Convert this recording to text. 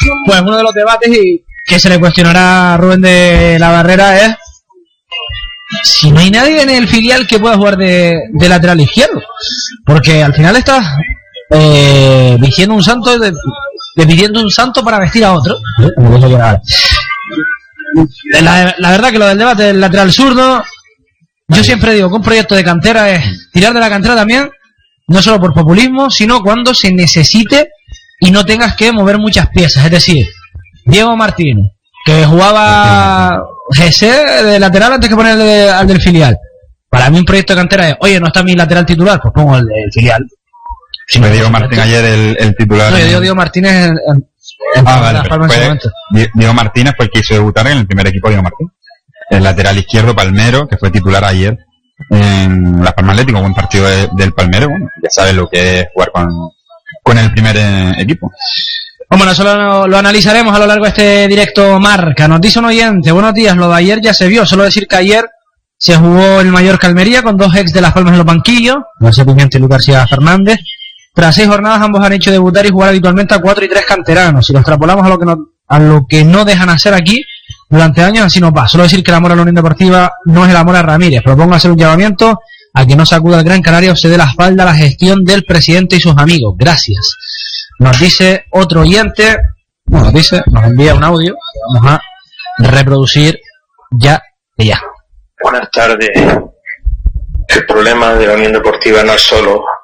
Pues uno de los debates y que se le cuestionará a Rubén de la Barrera es si no hay nadie en el filial que pueda jugar de lateral izquierdo, porque al final estás vistiendo un santo pidiendo un santo para vestir a otro. La verdad que lo del debate del lateral zurdo, yo siempre digo que un proyecto de cantera es tirar de la cantera también, no solo por populismo, sino cuando se necesite y no tengas que mover muchas piezas. Es decir, Diego Martínez, que jugaba GC de lateral antes que ponerle al del filial. Para mí un proyecto de cantera es, oye, no está mi lateral titular, pues pongo el del filial. Si me Diego Martín ayer el titular. No, yo digo Diego Martínez vale, Diego Martínez fue el que hizo debutar en el primer equipo de Diego Martín. El lateral izquierdo, Palmero, que fue titular ayer en Las Palmas Atlético, buen partido del Palmero. Bueno, ya sabes lo que es jugar con el primer equipo. Bueno, eso lo analizaremos a lo largo de este directo Marca. Nos dice un oyente, buenos días, lo de ayer ya se vio. Solo decir que ayer se jugó el Mallorca Almería con 2 ex de Las Palmas en los banquillos, José Pimienta y Lucas García Fernández. Tras 6 jornadas ambos han hecho debutar y jugar habitualmente a 4 y 3 canteranos. Si lo extrapolamos a lo que no dejan hacer aquí durante años, así nos va. Solo decir que el amor a la Unión Deportiva no es el amor a Ramírez. Propongo hacer un llamamiento a que no sacuda el Gran Canaria o se dé la espalda a la gestión del presidente y sus amigos. Gracias. Nos dice otro oyente, nos envía un audio que vamos a reproducir ya. Buenas tardes. El problema de la Unión Deportiva no es solo